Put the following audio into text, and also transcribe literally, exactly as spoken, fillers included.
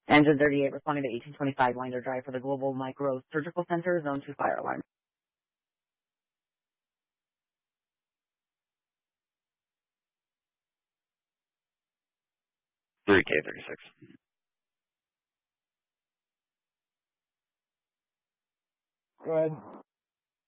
Engine thirty-eight responding to eighteen twenty-five Winder Drive for the Global Micro Surgical Center, Zone two fire alarm. three K thirty-six. Go ahead.